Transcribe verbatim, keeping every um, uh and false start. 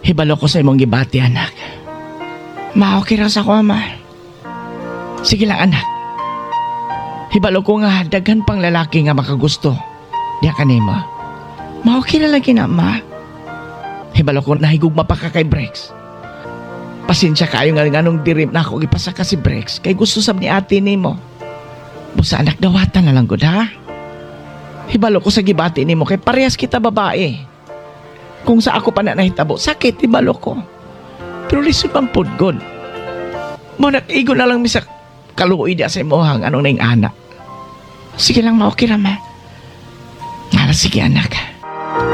Hibalo ko sa imong gibati, anak. Ma-okay ra sa ko, ama. Sige lang, anak. Hibalo ko nga daghan pang lalaki nga makagusto. Diya ka nimo. Ma-okay na lagi na, ma. Hibalo ko nahigugma pa ka kay Brex. Pasensya kayo nga nganong dirim na ako ipasaka si Brex kay gusto sab ni ate nimo. Busa anak dawatan na lang gud ha. Hibalo ko sa gibati nimo kay parehas kita babae. Kung sa ako pa na nahitabo, sakit hibalo ko. Pero lisod pang pudgod. Mo nag-igo na lang misa kaluoy dia sa imohang anong naing anak. Sige lang ma, okay ra ma. Ngala sige anak.